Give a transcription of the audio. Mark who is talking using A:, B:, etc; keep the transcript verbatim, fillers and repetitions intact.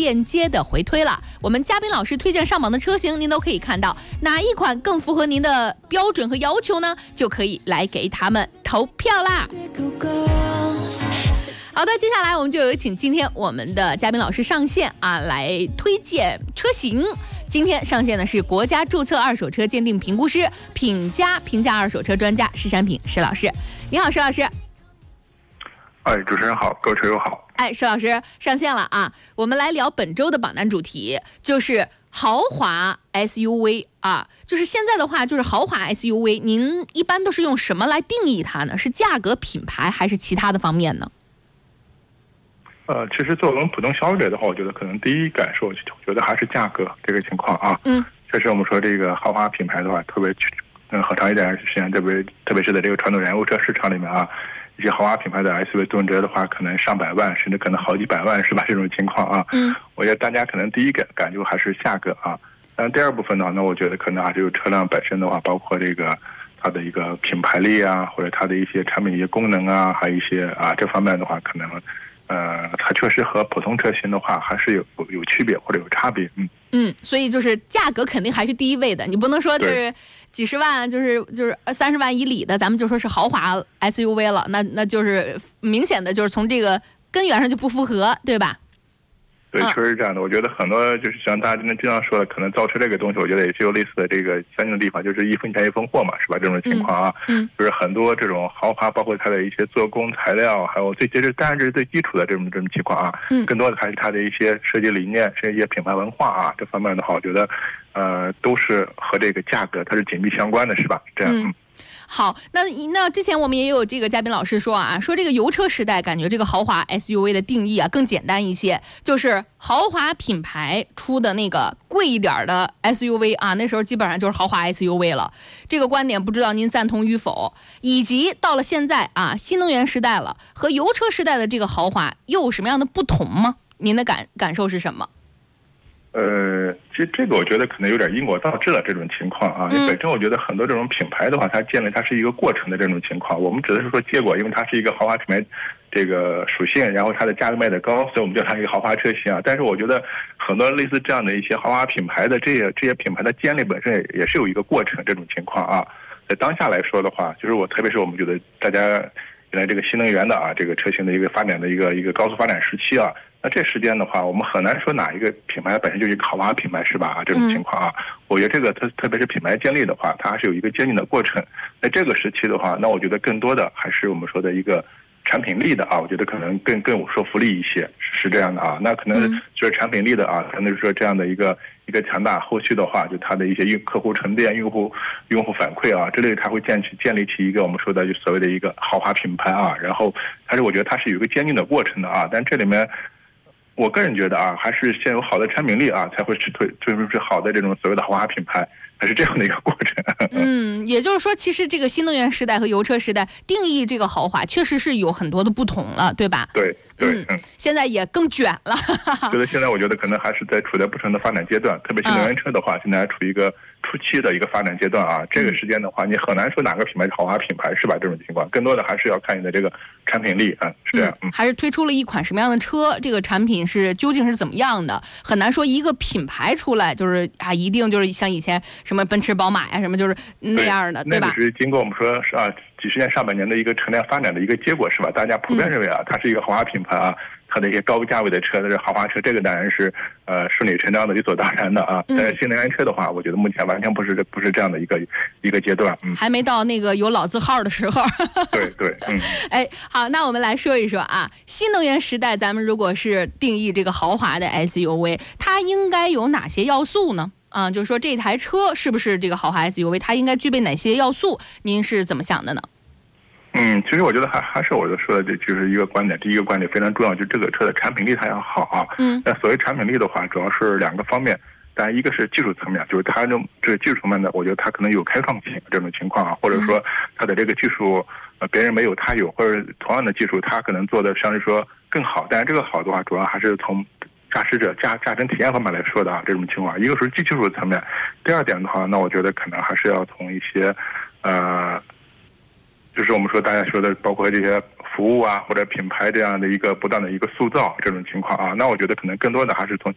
A: 链接的回推了。我们嘉宾老师推荐上榜的车型，您都可以看到哪一款更符合您的标准和要求呢？就可以来给他们投票啦。好的，接下来我们就有请今天我们的嘉宾老师上线啊，来推荐车型。今天上线的是国家注册二手车鉴定评估师、品家评价二手车专家施山品施老师。你好，施老师。
B: 哎，主持人好，各位车友好。
A: 哎，施老师上线了啊！我们来聊本周的榜单主题，就是豪华 S U V 啊。就是现在的话，就是豪华 S U V， 您一般都是用什么来定义它呢？是价格、品牌，还是其他的方面呢？
B: 呃，其实作为我们普通消费者的话，我觉得可能第一感受，我觉得还是价格这个情况啊。嗯，确实我们说这个豪华品牌的话，特别嗯很长一段时间，特别特别是在这个传统燃油车市场里面啊，一些豪华品牌的 S U V 动辄的话，可能上百万，甚至可能好几百万，是吧？这种情况啊。嗯，我觉得大家可能第一感感觉还是价格啊。但第二部分呢，那我觉得可能还是有车辆本身的话，包括这个它的一个品牌力啊，或者它的一些产品一些功能啊，还有一些啊这方面的话，可能。呃，它确实和普通车型的话还是有有有区别或者有差别，嗯
A: 嗯，所以就是价格肯定还是第一位的，你不能说就是几十万，就是就是三十万以里的，咱们就说是豪华 S U V 了，那那就是明显的就是从这个根源上就不符合，对吧？
B: 对，确实是这样的。我觉得很多就是像大家今天经常说的，可能造车这个东西，我觉得也是有类似的这个相近的地方，就是一分钱一分货嘛，是吧？这种情况啊，嗯，就是很多这种豪华，包括它的一些做工材料，还有最其实当然这是最基础的这种这种情况啊，嗯，更多的还是它的一些设计理念，是一些品牌文化啊，这方面的话，我觉得呃都是和这个价格它是紧密相关的，是吧？这样，嗯。
A: 好，那那之前我们也有这个嘉宾老师说啊，说这个油车时代感觉这个豪华 S U V 的定义啊更简单一些，就是豪华品牌出的那个贵一点的 S U V 啊，那时候基本上就是豪华 S U V 了。这个观点不知道您赞同与否？以及到了现在啊，新能源时代了，和油车时代的这个豪华又有什么样的不同吗？您的感感受是什么？
B: 呃，其实这个我觉得可能有点因果倒置了这种情况啊。因为本身我觉得很多这种品牌的话，它建立它是一个过程的这种情况。我们指的是说结果，因为它是一个豪华品牌这个属性，然后它的价格卖得高，所以我们叫它一个豪华车型啊。但是我觉得很多类似这样的一些豪华品牌的这些这些品牌的建立本身也是有一个过程这种情况啊。在当下来说的话，就是我特别是我们觉得大家原来这个新能源的啊这个车型的一个发展的一个一个高速发展时期啊。那这时间的话，我们很难说哪一个品牌本身就是一个豪华品牌，是吧？这种情况啊，我觉得这个特特别是品牌建立的话，它还是有一个渐进的过程。在这个时期的话，那我觉得更多的还是我们说的一个产品力的啊，我觉得可能更更有说服力一些，是这样的啊。那可能就是产品力的啊，可能就是说这样的一个一个强大，后续的话，就它的一些用客户沉淀、用户用户反馈啊之类的，它会建起建立起一个我们说的就所谓的一个豪华品牌啊。然后，但是我觉得它是有一个渐进的过程的啊，但这里面。我个人觉得啊，还是先有好的产品力啊，才会是推推出是好的这种所谓的豪华品牌，还是这样的一个过程。
A: 嗯，也就是说，其实这个新能源时代和油车时代定义这个豪华，确实是有很多的不同了，对吧？
B: 对对，
A: 嗯，现在也更卷了。
B: 觉得现在我觉得可能还是在处在不同的发展阶段，特别新能源车的话，嗯、现在还处于一个初期的一个发展阶段啊。这个时间的话，你很难说哪个品牌是豪华品牌，是吧？这种情况，更多的还是要看你的这个产品力啊，是这样。
A: 嗯，还是推出了一款什么样的车，这个产品是究竟是怎么样的，很难说一个品牌出来就是啊，一定就是像以前什么奔驰、宝马呀什么就是那样的， 对, 对吧？
B: 那是经过我们说是啊几十年上百年的一个陈年发展的一个结果，是吧？大家普遍认为啊，它是一个豪华品牌啊。它的一些高价位的车，的豪华车，这个当然是呃顺理成章的、理所当然的啊。但是新能源车的话，我觉得目前完全不是不是这样的一个一个阶段，嗯，
A: 还没到那个有老字号的时候。
B: 对对，嗯，
A: 哎，好，那我们来说一说啊，新能源时代，咱们如果是定义这个豪华的 S U V， 它应该有哪些要素呢？啊，就是说这台车是不是这个豪华 S U V， 它应该具备哪些要素？您是怎么想的呢？
B: 嗯，其实我觉得还还是我说的，这就是一个观点。第一个观点非常重要，就是这个车的产品力它要好啊。嗯。那所谓产品力的话，主要是两个方面。但一个是技术层面，就是它这这个技术层面的，我觉得它可能有开创性这种情况啊，或者说它的这个技术呃别人没有它有，或者同样的技术它可能做的相对说更好。但是这个好的话，主要还是从驾驶者驾驾乘体验方面来说的啊，这种情况。一个是技术层面，第二点的话，那我觉得可能还是要从一些呃。就是我们说大家说的，包括这些服务啊，或者品牌这样的一个不断的一个塑造这种情况啊，那我觉得可能更多的还是从